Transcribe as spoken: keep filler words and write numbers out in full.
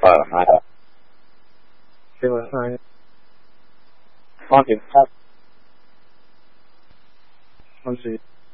呃，还有， 给我看一下， 放心，放放心，